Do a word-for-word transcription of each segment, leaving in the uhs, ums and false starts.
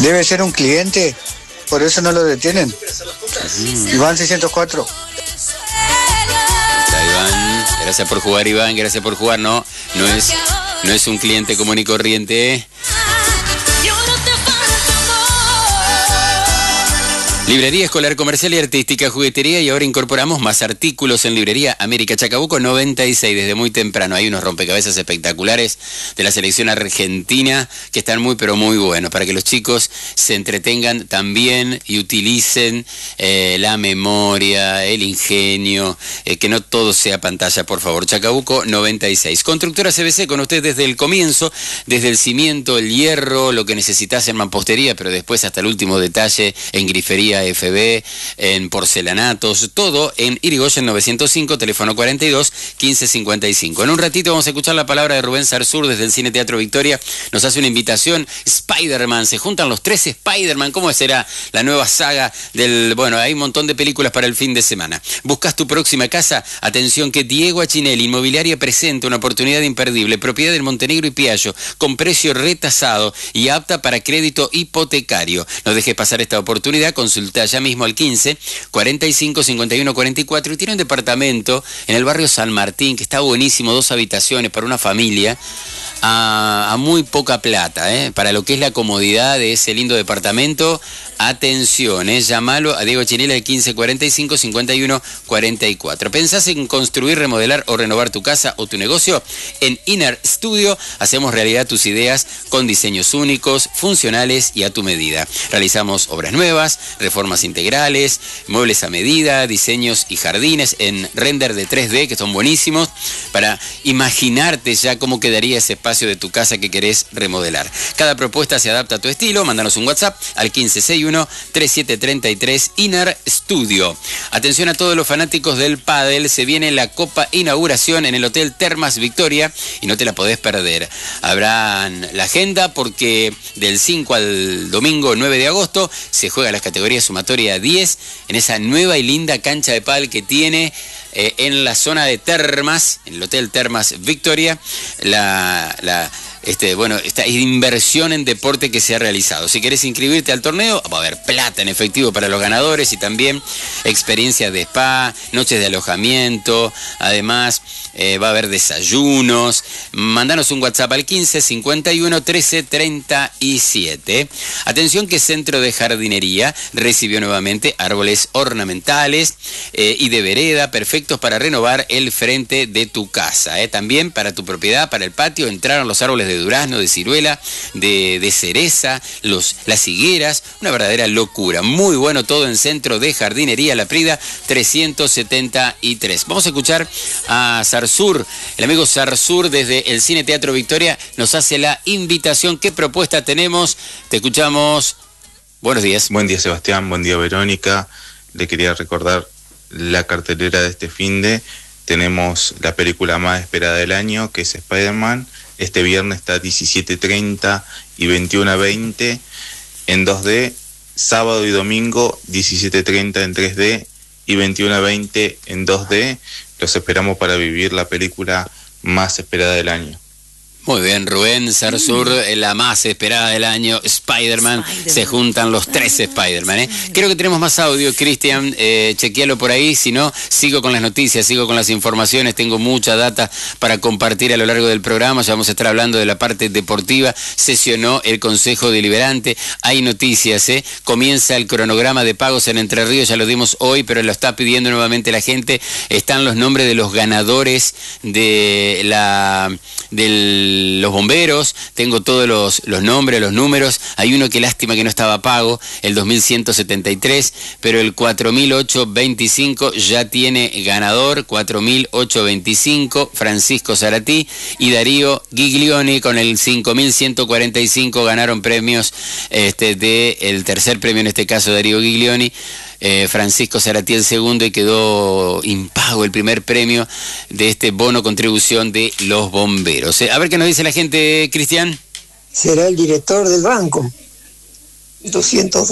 Debe ser un cliente, por eso no lo detienen. Mm. Iván seiscientos cuatro. Hola, Iván, gracias por jugar, Iván, gracias por jugar. No, no es, no es un cliente común y corriente. Librería Escolar Comercial y Artística, juguetería, y ahora incorporamos más artículos en Librería América Chacabuco noventa y seis, desde muy temprano. Hay unos rompecabezas espectaculares de la selección argentina que están muy pero muy buenos, para que los chicos se entretengan también y utilicen eh, la memoria, el ingenio, eh, que no todo sea pantalla, por favor. Chacabuco noventa y seis. Constructora C B C, con usted desde el comienzo, desde el cimiento, el hierro, lo que necesitas en mampostería, pero después hasta el último detalle en grifería F B, en porcelanatos, todo en Irigoyen novecientos cinco, teléfono cuarenta y dos, quince cincuenta y cinco. En un ratito vamos a escuchar la palabra de Rubén Sarzur desde el Cine Teatro Victoria. Nos hace una invitación. Spider-Man, se juntan los tres Spider-Man. ¿Cómo será la nueva saga del...? Bueno, hay un montón de películas para el fin de semana. ¿Buscas tu próxima casa? Atención, que Diego Achinelli Inmobiliaria presenta una oportunidad imperdible. Propiedad en Montenegro y Piallo, con precio retasado y apta para crédito hipotecario. No dejes pasar esta oportunidad. Consulta ya mismo al quince, cuarenta y cinco, cincuenta y uno, cuarenta y cuatro, y tiene un departamento en el barrio San Martín que está buenísimo, dos habitaciones para una familia a, a muy poca plata, ¿eh? Para lo que es la comodidad de ese lindo departamento. Atención, ¿eh? Llámalo a Diego Chinela al quince, cuarenta y cinco, cincuenta y uno, cuarenta y cuatro. ¿Pensás en construir, remodelar o renovar tu casa o tu negocio? En Inner Studio hacemos realidad tus ideas con diseños únicos, funcionales y a tu medida. Realizamos obras nuevas, reformas integrales, muebles a medida, diseños y jardines en render de tres D, que son buenísimos, para imaginarte ya cómo quedaría ese espacio de tu casa que querés remodelar. Cada propuesta se adapta a tu estilo. Mándanos un WhatsApp al quince sesenta y uno, treinta y siete treinta y tres. Inner Studio. Atención a todos los fanáticos del pádel. Se viene la Copa Inauguración en el Hotel Termas Victoria y no te la podés perder. Habrán la agenda porque del cinco al domingo nueve de agosto se juega las categorías sumatoria diez en esa nueva y linda cancha de pádel que tiene eh, en la zona de Termas, en el Hotel Termas Victoria, la... la Este, bueno, esta inversión en deporte que se ha realizado. Si querés inscribirte al torneo, va a haber plata en efectivo para los ganadores y también experiencias de spa, noches de alojamiento, además eh, va a haber desayunos. Mandanos un WhatsApp al quince, cincuenta y uno, trece, treinta y siete. Atención que Centro de Jardinería recibió nuevamente árboles ornamentales eh, y de vereda perfectos para renovar el frente de tu casa. Eh. También para tu propiedad, para el patio, entraron los árboles de de durazno, de ciruela, de, de cereza, los, las higueras, una verdadera locura. Muy bueno todo en Centro de Jardinería La Prida trescientos setenta y tres. Vamos a escuchar a Sarzur, el amigo Sarzur desde el Cine Teatro Victoria nos hace la invitación. ¿Qué propuesta tenemos? Te escuchamos. Buenos días. Buen día, Sebastián, buen día, Verónica. Le quería recordar la cartelera de este finde. Tenemos la película más esperada del año, que es Spider-Man. Este viernes está diecisiete treinta y veintiuno veinte en dos D. Sábado y domingo diecisiete treinta en tres D y veintiuno veinte en dos D. Los esperamos para vivir la película más esperada del año. Muy bien, Rubén Sarzur, mm. la más esperada del año, Spider-Man. Spider-Man. Se juntan los tres Spider-Man. ¿eh? Creo que tenemos más audio, Cristian. Eh, chequealo por ahí. Si no, sigo con las noticias, sigo con las informaciones. Tengo mucha data para compartir a lo largo del programa. Ya vamos a estar hablando de la parte deportiva. Sesionó el Consejo Deliberante. Hay noticias. ¿eh? Comienza el cronograma de pagos en Entre Ríos. Ya lo dimos hoy, pero lo está pidiendo nuevamente la gente. Están los nombres de los ganadores de la del los bomberos, tengo todos los, los nombres, los números. Hay uno que lástima que no estaba pago, el dos mil ciento setenta y tres, pero el cuatro mil ochocientos veinticinco ya tiene ganador, cuatro mil ochocientos veinticinco, Francisco Zaratí y Darío Giglioni con el cinco mil ciento cuarenta y cinco ganaron premios este, de el tercer premio, en este caso Darío Giglioni. Eh, Francisco Zaratí el segundo y quedó impago el primer premio de este bono contribución de los bomberos. Eh, a ver qué nos dice la gente, Cristian. Será el director del banco, doscientos dos.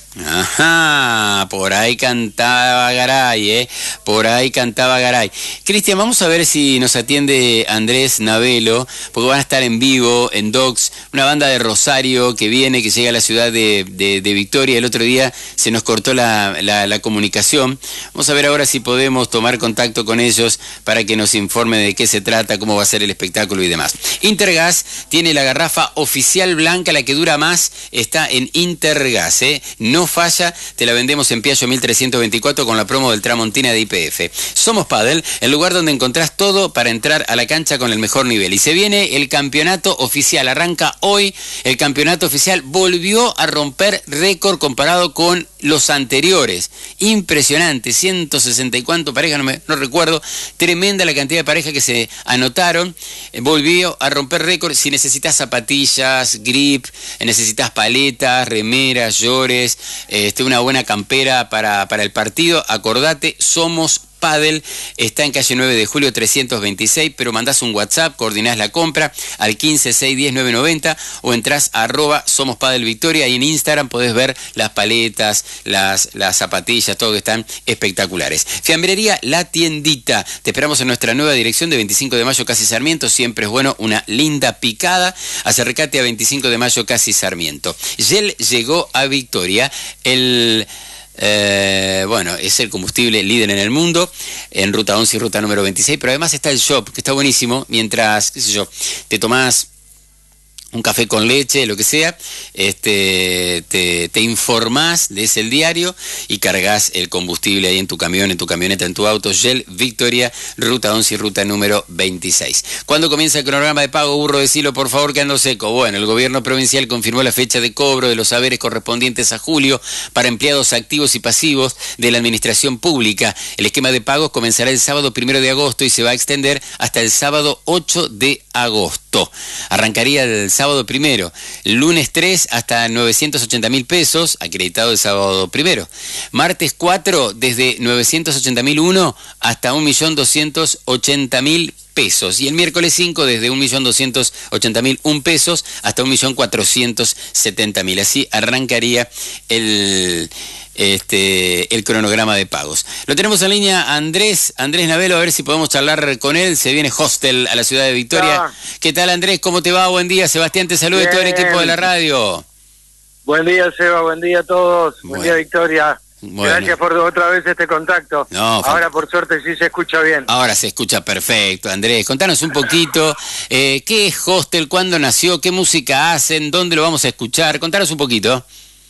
Ajá, por ahí cantaba Garay, ¿eh? Por ahí cantaba Garay. Cristian, vamos a ver si nos atiende Andrés Navelo, porque van a estar en vivo en Docs, una banda de Rosario que viene, que llega a la ciudad de, de, de Victoria. El otro día se nos cortó la, la, la comunicación. Vamos a ver ahora si podemos tomar contacto con ellos para que nos informe de qué se trata, cómo va a ser el espectáculo y demás. Intergas tiene la garrafa oficial blanca, la que dura más, está en Intergas, ¿eh? No falla, te la vendemos en Piaggio mil trescientos veinticuatro con la promo del Tramontina de I P F. Somos Padel, el lugar donde encontrás todo para entrar a la cancha con el mejor nivel. Y se viene el campeonato oficial, arranca hoy, el campeonato oficial volvió a romper récord comparado con los anteriores. Impresionante, ciento sesenta y cuánto parejas, no, me, no recuerdo, tremenda la cantidad de parejas que se anotaron, eh, volvió a romper récord. Si necesitas zapatillas, grip, necesitas paletas, remeras, llores, Este, una buena campera para, para el partido, acordate, Somos Padel, está en calle nueve de julio trescientos veintiséis, pero mandás un WhatsApp, coordinás la compra al quince seis diez nueve noventa o entrás a arroba Somos Padel Victoria, y en Instagram podés ver las paletas, las, las zapatillas, todo que están espectaculares. Fiambrería La Tiendita, te esperamos en nuestra nueva dirección de veinticinco de mayo Casi Sarmiento, siempre es bueno una linda picada, acércate a veinticinco de mayo Casi Sarmiento. Shell llegó a Victoria, el... Eh, bueno, es el combustible líder en el mundo, en ruta once y ruta número veintiséis, pero además está el shop, que está buenísimo, mientras, qué sé yo, te tomás un café con leche, lo que sea, este, te, te informás, lees el diario y cargas el combustible ahí en tu camión, en tu camioneta, en tu auto. Shell Victoria, ruta once y ruta número veintiséis. ¿Cuándo comienza el cronograma de pago, burro? Decilo, por favor, que ando seco. Bueno, el gobierno provincial confirmó la fecha de cobro de los haberes correspondientes a julio para empleados activos y pasivos de la administración pública. El esquema de pagos comenzará el sábado primero de agosto y se va a extender hasta el sábado ocho de agosto. Arrancaría el sábado primero, lunes tres hasta novecientos ochenta mil pesos, acreditado el sábado primero. Martes cuatro desde novecientos ochenta mil uno hasta un millón doscientos ochenta mil pesos. Y el miércoles cinco desde un millón doscientos ochenta mil un pesos hasta un millón cuatrocientos setenta mil. Así arrancaría el... Este, el cronograma de pagos. Lo tenemos en línea Andrés, Andrés Navelo, a ver si podemos charlar con él. Se viene Hostel a la ciudad de Victoria. Ah. ¿Qué tal, Andrés? ¿Cómo te va? Buen día. Sebastián te saluda y todo el equipo de la radio. Buen día, Seba. Buen día a todos. Buen bueno. día, Victoria. Bueno. Gracias por otra vez este contacto. No, ahora por suerte sí se escucha bien. Ahora se escucha perfecto, Andrés. Contanos un poquito, eh, ¿qué es Hostel? ¿Cuándo nació? ¿Qué música hacen? ¿Dónde lo vamos a escuchar? Contanos un poquito.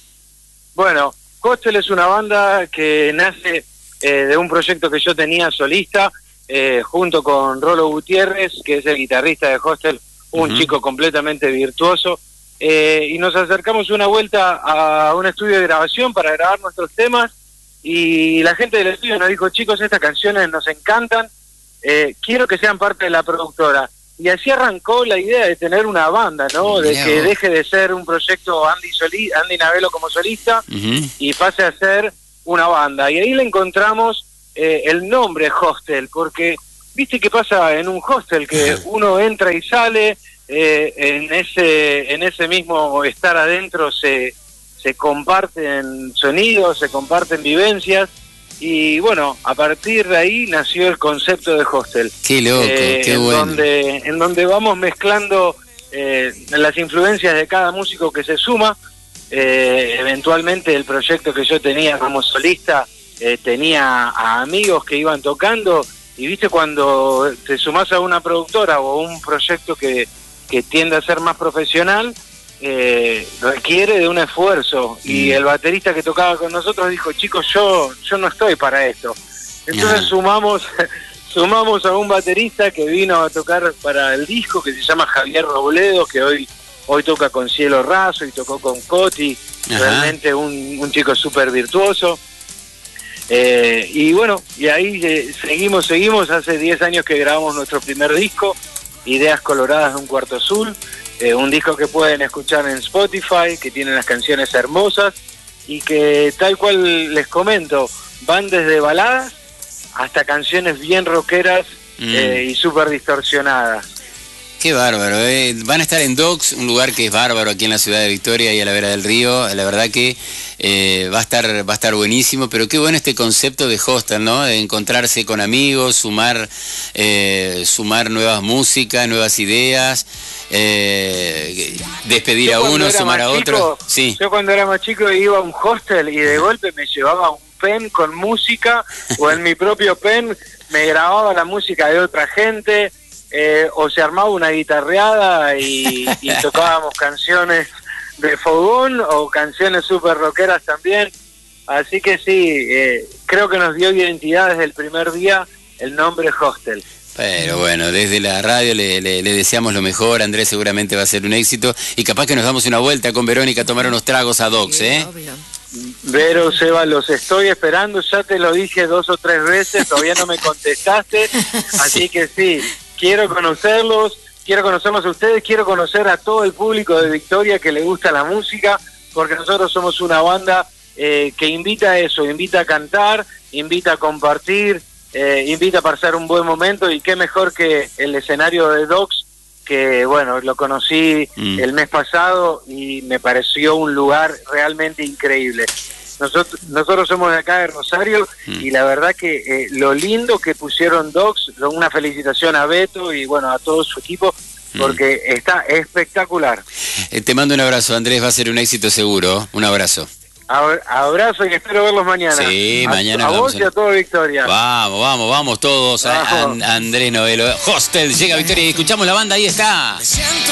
Bueno, Hostel es una banda que nace eh, de un proyecto que yo tenía solista, eh, junto con Rolo Gutiérrez, que es el guitarrista de Hostel, un uh-huh. chico completamente virtuoso, eh, y nos acercamos una vuelta a un estudio de grabación para grabar nuestros temas, y la gente del estudio nos dijo, chicos, estas canciones nos encantan, eh, quiero que sean parte de la productora. Y así arrancó la idea de tener una banda, ¿no? De que deje de ser un proyecto Andy Soli, Andy Navelo como solista uh-huh. y pase a ser una banda. Y ahí le encontramos eh, el nombre Hostel, porque viste qué pasa en un hostel, que uh-huh. uno entra y sale, eh, en ese en ese mismo estar adentro se, se comparten sonidos, se comparten vivencias. Y bueno, a partir de ahí nació el concepto de Hostel. Qué loco, eh, qué en bueno. Donde, en donde vamos mezclando eh, las influencias de cada músico que se suma. Eh, eventualmente el proyecto que yo tenía como solista eh, tenía a amigos que iban tocando. Y viste, cuando te sumás a una productora o un proyecto que, que tiende a ser más profesional, Eh, requiere de un esfuerzo, mm. y el baterista que tocaba con nosotros dijo, chicos, yo yo no estoy para esto. Entonces ah. sumamos sumamos a un baterista que vino a tocar para el disco, que se llama Javier Robledo, que hoy hoy toca con Cielo Raso y tocó con Coti. Ajá. Realmente un, un chico súper virtuoso. Eh, y bueno, y ahí eh, seguimos, seguimos, hace diez años que grabamos nuestro primer disco, Ideas Coloradas de un Cuarto Azul. Eh, un disco que pueden escuchar en Spotify, que tiene las canciones hermosas y que, tal cual les comento, van desde baladas hasta canciones bien rockeras mm. eh, y súper distorsionadas. Qué bárbaro, eh. Van a estar en Docks, un lugar que es bárbaro aquí en la ciudad de Victoria y a la vera del río. La verdad que eh, va a estar va a estar buenísimo, pero qué bueno este concepto de hostel, ¿no? De encontrarse con amigos, sumar eh, sumar nuevas músicas, nuevas ideas, eh, despedir a uno, sumar a otro. Sí. Yo cuando era más chico iba a un hostel y de golpe me llevaba un pen con música o en mi propio pen me grababa la música de otra gente. Eh, o se armaba una guitarreada y, y tocábamos canciones de fogón o canciones super rockeras también, así que sí, eh, creo que nos dio identidad desde el primer día el nombre Hostel. Pero bueno, desde la radio le, le, le deseamos lo mejor. Andrés seguramente va a ser un éxito y capaz que nos damos una vuelta con Verónica a tomar unos tragos a Docks, ¿eh? Vero, Seba, los estoy esperando, ya te lo dije dos o tres veces, todavía no me contestaste, así sí. que sí, quiero conocerlos, quiero conocerlos a ustedes, quiero conocer a todo el público de Victoria que le gusta la música, porque nosotros somos una banda eh, que invita a eso, invita a cantar, invita a compartir, eh, invita a pasar un buen momento, y qué mejor que el escenario de Docks, que bueno, lo conocí mm. el mes pasado y me pareció un lugar realmente increíble. Nosotros, nosotros somos de acá de Rosario mm. y la verdad que eh, lo lindo que pusieron Docks, una felicitación a Beto y bueno, a todo su equipo, porque mm. está espectacular. Eh, te mando un abrazo, Andrés, va a ser un éxito seguro. Un abrazo. Abrazo y espero verlos mañana. Sí, a, mañana a vamos vos y a toda Victoria. Vamos, vamos, vamos todos. A, a, a Andrés Novelo. Hostel llega a Victoria y escuchamos la banda, ahí está.